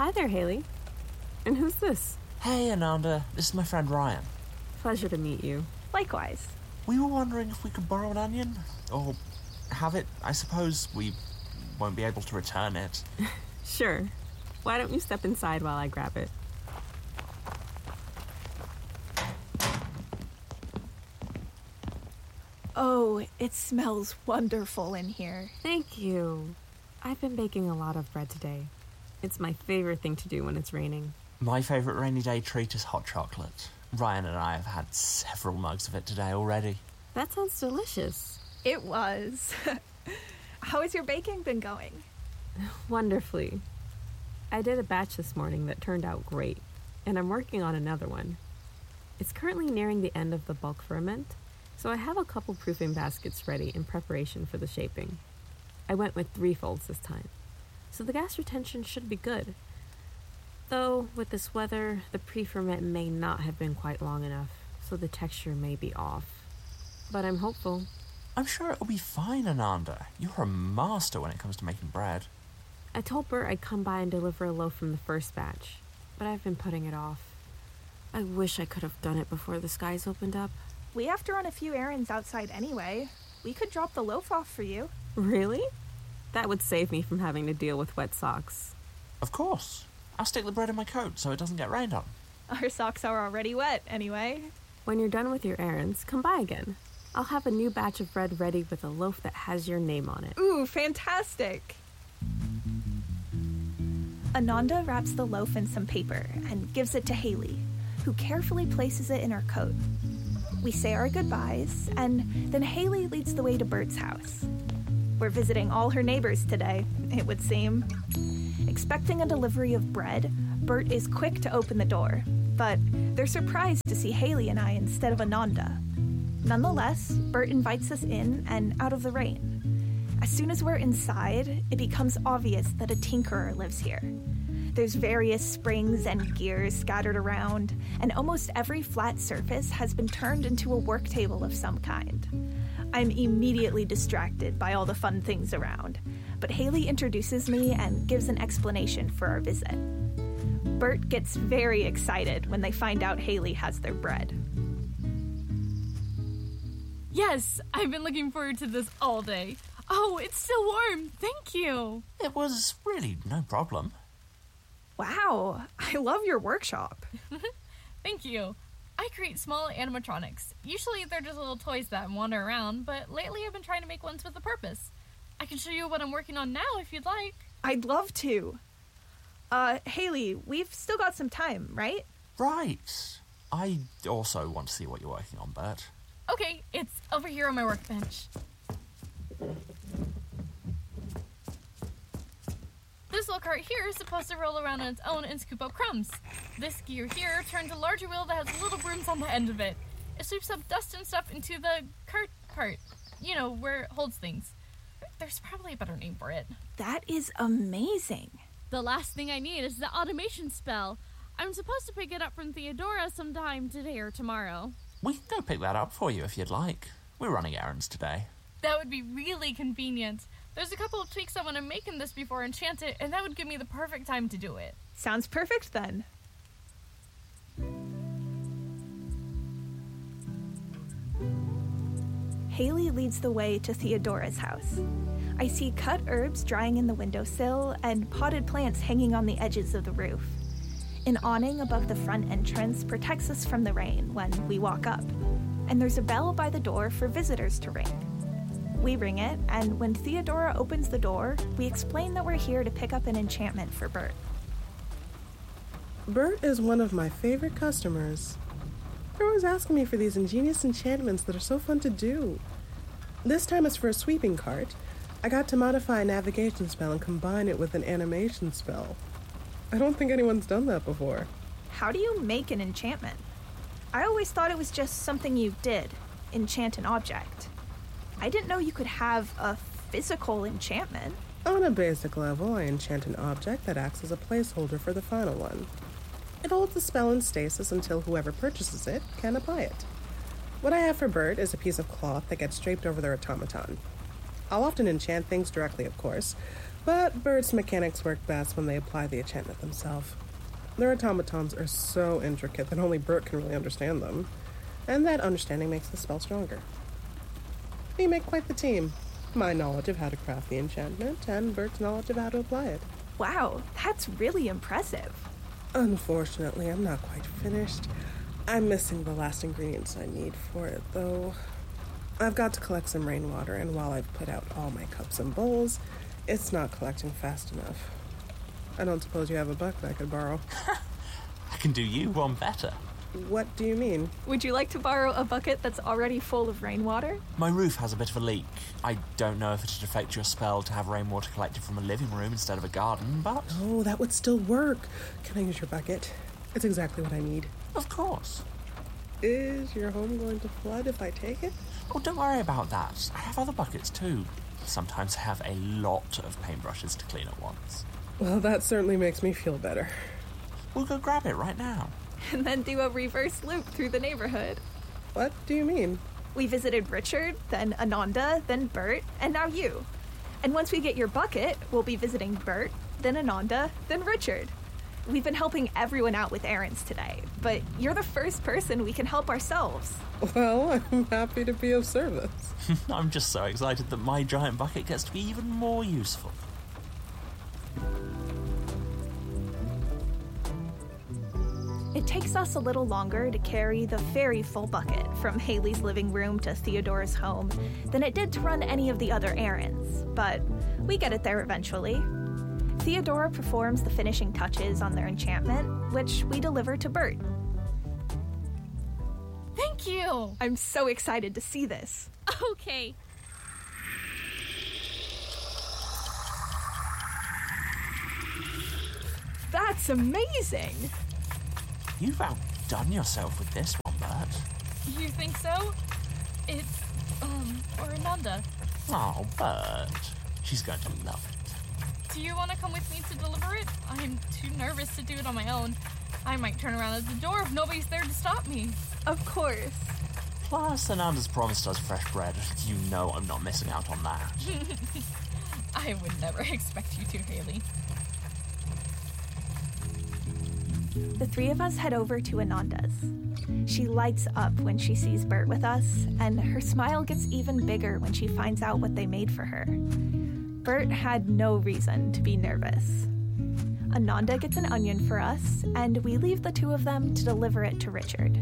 Hi there, Haley. And who's this? Hey, Ananda. This is my friend Ryan. Pleasure to meet you. Likewise. We were wondering if we could borrow an onion, or have it. I suppose we won't be able to return it. Sure. Why don't you step inside while I grab it? Oh, it smells wonderful in here. Thank you. I've been baking a lot of bread today. It's my favorite thing to do when it's raining. My favourite rainy day treat is hot chocolate. Ryan and I have had several mugs of it today already. That sounds delicious. It was. How has your baking been going? Wonderfully. I did a batch this morning that turned out great, and I'm working on another one. It's currently nearing the end of the bulk ferment, so I have a couple proofing baskets ready in preparation for the shaping. I went with 3 folds this time, so the gas retention should be good. Though, with this weather, the pre-ferment may not have been quite long enough, so the texture may be off. But I'm hopeful. I'm sure it'll be fine, Ananda. You're a master when it comes to making bread. I told Bert I'd come by and deliver a loaf from the first batch, but I've been putting it off. I wish I could have done it before the skies opened up. We have to run a few errands outside anyway. We could drop the loaf off for you. Really? That would save me from having to deal with wet socks. Of course. I'll stick the bread in my coat so it doesn't get rained on. Our socks are already wet anyway. When you're done with your errands, come by again. I'll have a new batch of bread ready with a loaf that has your name on it. Ooh, fantastic! Ananda wraps the loaf in some paper and gives it to Haley, who carefully places it in her coat. We say our goodbyes, and then Haley leads the way to Bert's house. We're visiting all her neighbors today, it would seem. Expecting a delivery of bread, Bert is quick to open the door, but they're surprised to see Haley and I instead of Ananda. Nonetheless, Bert invites us in and out of the rain. As soon as we're inside, it becomes obvious that a tinkerer lives here. There's various springs and gears scattered around, and almost every flat surface has been turned into a work table of some kind. I'm immediately distracted by all the fun things around, but Haley introduces me and gives an explanation for our visit. Bert gets very excited when they find out Haley has their bread. Yes, I've been looking forward to this all day. Oh, it's still warm. Thank you. It was really no problem. Wow, I love your workshop. Thank you. I create small animatronics. Usually they're just little toys that wander around, but lately I've been trying to make ones with a purpose. I can show you what I'm working on now if you'd like. I'd love to. Haley, we've still got some time, right? Right. I also want to see what you're working on, Bert. Okay, it's over here on my workbench. This little cart here is supposed to roll around on its own and scoop up crumbs. This gear here turns a larger wheel that has little brooms on the end of it. It sweeps up dust and stuff into the cart part. You know, where it holds things. There's probably a better name for it. That is amazing. The last thing I need is the automation spell. I'm supposed to pick it up from Theodora sometime today or tomorrow. We can go pick that up for you if you'd like. We're running errands today. That would be really convenient. There's a couple of tweaks I want to make in this before Enchant It, and that would give me the perfect time to do it. Sounds perfect then. Haley leads the way to Theodora's house. I see cut herbs drying in the windowsill and potted plants hanging on the edges of the roof. An awning above the front entrance protects us from the rain when we walk up, and there's a bell by the door for visitors to ring. We ring it, and when Theodora opens the door, we explain that we're here to pick up an enchantment for Bert. Bert is one of my favorite customers. They're always asking me for these ingenious enchantments that are so fun to do. This time it's for a sweeping cart. I got to modify a navigation spell and combine it with an animation spell. I don't think anyone's done that before. How do you make an enchantment? I always thought it was just something you did, enchant an object. I didn't know you could have a physical enchantment. On a basic level, I enchant an object that acts as a placeholder for the final one. It holds the spell in stasis until whoever purchases it can apply it. What I have for Bert is a piece of cloth that gets draped over their automaton. I'll often enchant things directly, of course, But Bert's mechanics work best when they apply the enchantment themselves. Their automatons are so intricate that only Bert can really understand them, and that understanding makes the spell stronger. We make quite the team. My knowledge of how to craft the enchantment, and Bert's knowledge of how to apply it. Wow, that's really impressive. Unfortunately, I'm not quite finished. I'm missing the last ingredients I need for it, though. I've got to collect some rainwater, and while I've put out all my cups and bowls, it's not collecting fast enough. I don't suppose you have a bucket I could borrow. I can do you one better. What do you mean? Would you like to borrow a bucket that's already full of rainwater? My roof has a bit of a leak. I don't know if it'd affect your spell to have rainwater collected from a living room instead of a garden, but... Oh, that would still work. Can I use your bucket? It's exactly what I need. Of course. Is your home going to flood if I take it? Oh, don't worry about that. I have other buckets too. Sometimes I have a lot of paintbrushes to clean at once. Well, that certainly makes me feel better. We'll go grab it right now. And then do a reverse loop through the neighborhood. What do you mean? We visited Richard, then Ananda, then Bert, and now you. And once we get your bucket, we'll be visiting Bert, then Ananda, then Richard. We've been helping everyone out with errands today, but you're the first person we can help ourselves. Well, I'm happy to be of service. I'm just so excited that my giant bucket gets to be even more useful. It takes us a little longer to carry the very full bucket from Haley's living room to Theodora's home than it did to run any of the other errands, but we get it there eventually. Theodora performs the finishing touches on their enchantment, which we deliver to Bert. Thank you! I'm so excited to see this. Okay. That's amazing! You've outdone yourself with this one, Bert. You think so? It's, or Ananda. Oh, Bert. She's going to love it. Do you want to come with me to deliver it? I'm too nervous to do it on my own. I might turn around at the door if nobody's there to stop me. Of course. Plus, Ananda's promised us fresh bread. You know I'm not missing out on that. I would never expect you to, Haley. The three of us head over to Ananda's. She lights up when she sees Bert with us, and her smile gets even bigger when she finds out what they made for her. Bert had no reason to be nervous. Ananda gets an onion for us, and we leave the two of them to deliver it to Richard.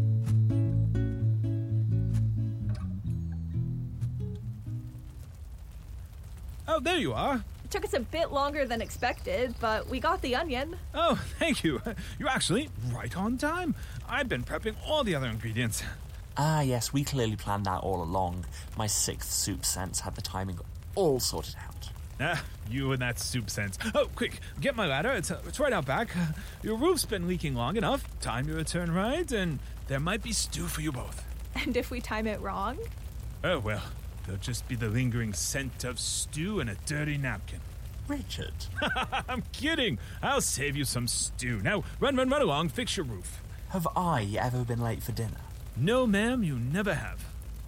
Oh, there you are. It took us a bit longer than expected, but we got the onion. Oh, thank you. You're actually right on time. I've been prepping all the other ingredients. Ah, yes, we clearly planned that all along. My sixth soup sense had the timing all sorted out. Ah, you and that soup sense. Oh, quick, get my ladder. It's right out back. Your roof's been leaking long enough. Time your turn right, and there might be stew for you both. And if we time it wrong? Oh, well, there'll just be the lingering scent of stew and a dirty napkin. Richard. I'm kidding. I'll save you some stew. Now, run along, fix your roof. Have I ever been late for dinner? No, ma'am, you never have.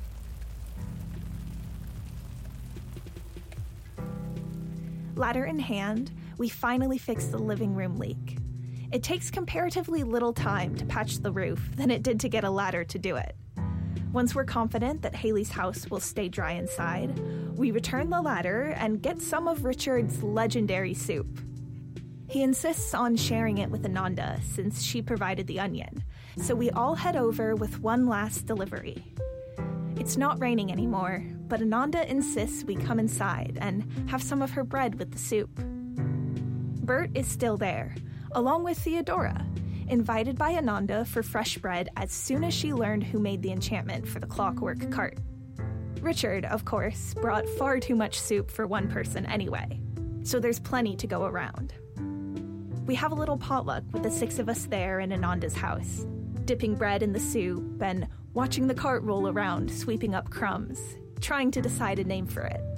Ladder in hand, we finally fix the living room leak. It takes comparatively little time to patch the roof than it did to get a ladder to do it. Once we're confident that Haley's house will stay dry inside, we return the ladder and get some of Richard's legendary soup. He insists on sharing it with Ananda since she provided the onion, so we all head over with one last delivery. It's not raining anymore, but Ananda insists we come inside and have some of her bread with the soup. Bert is still there, along with Theodora, invited by Ananda for fresh bread as soon as she learned who made the enchantment for the clockwork cart. Richard, of course, brought far too much soup for one person anyway, so there's plenty to go around. We have a little potluck with the six of us there in Ananda's house, dipping bread in the soup and watching the cart roll around, sweeping up crumbs, trying to decide a name for it.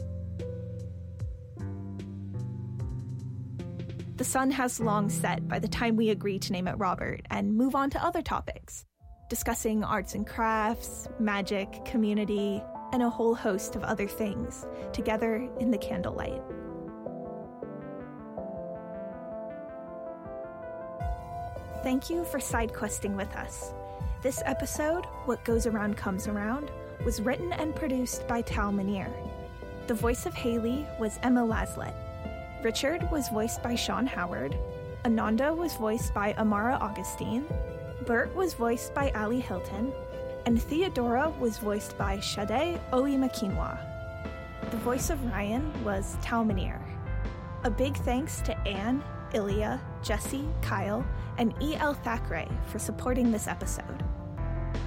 The sun has long set by the time we agree to name it Robert and move on to other topics, discussing arts and crafts, magic, community, and a whole host of other things together in the candlelight. thank you for side questing with us. This episode, What Goes Around Comes Around, was written and produced by Tal Minear. The voice of Haley was Emma Laslett. Richard was voiced by Sean Howard. Ananda was voiced by Amara Augustine. Bert was voiced by Ali Hilton. And Theodora was voiced by Shade Oyemakinwa. The voice of Ryan was Tal Minear. A big thanks to Anne, Ilya, Jesse, Kyle, and E.L. Thackeray for supporting this episode.